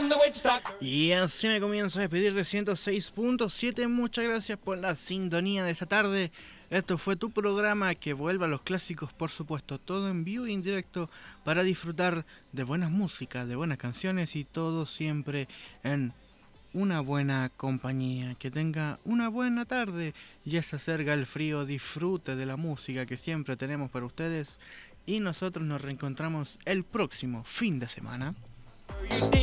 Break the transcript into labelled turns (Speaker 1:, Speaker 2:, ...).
Speaker 1: Y así me comienzo a despedir de 106.7. Muchas gracias por la sintonía de esta tarde. Esto fue tu programa que vuelve a los clásicos, por supuesto, todo en vivo y en directo para disfrutar de buenas músicas, de buenas canciones y todo siempre en una buena compañía. Que tenga una buena tarde. Ya se acerca el frío, disfrute de la música que siempre tenemos para ustedes y nosotros nos reencontramos el próximo fin de semana.